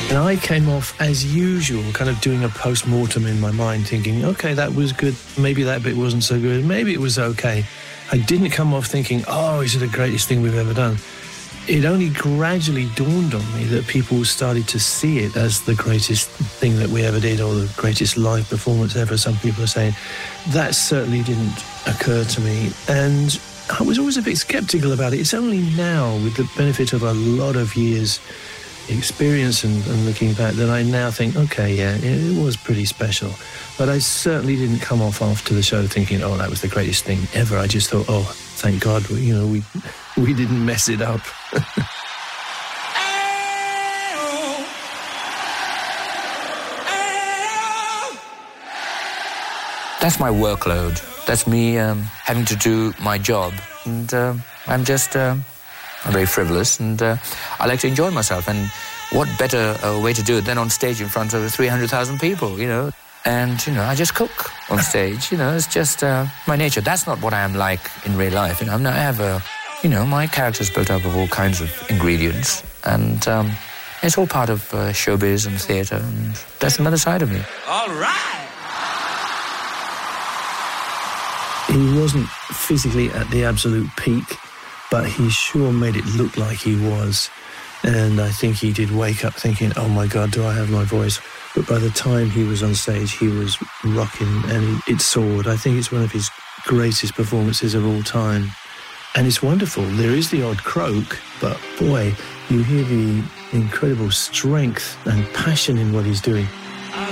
And I came off, as usual, kind of doing a post-mortem in my mind, thinking, okay, that was good. Maybe that bit wasn't so good. Maybe it was okay. I didn't come off thinking, oh, is it the greatest thing we've ever done? It only gradually dawned on me that people started to see it as the greatest thing that we ever did, or the greatest live performance ever, some people are saying. That certainly didn't occur to me. And I was always a bit sceptical about it. It's only now, with the benefit of a lot of years' experience and looking back, that I now think, okay, yeah, it was pretty special. But I certainly didn't come off after the show thinking, oh, that was the greatest thing ever. I just thought, oh, thank God, we didn't mess it up. That's my workload. That's me having to do my job. And I'm just I'm very frivolous, and I like to enjoy myself. And what better way to do it than on stage in front of 300,000 people, And, I just cook on stage. It's just my nature. That's not what I am like in real life. I have my character's built up of all kinds of ingredients. And it's all part of showbiz and theatre. And that's another side of me. All right! He wasn't physically at the absolute peak, but he sure made it look like he was. And I think he did wake up thinking, oh my God, do I have my voice? But by the time he was on stage, he was rocking and it soared. I think it's one of his greatest performances of all time. And it's wonderful. There is the odd croak, but boy, you hear the incredible strength and passion in what he's doing.